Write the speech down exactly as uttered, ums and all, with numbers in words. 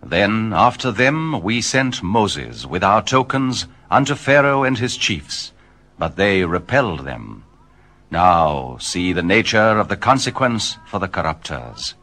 Then after them we sent Moses with our tokens unto Pharaoh and his chiefs, but they repelled them. Now see the nature of the consequence for the corrupters.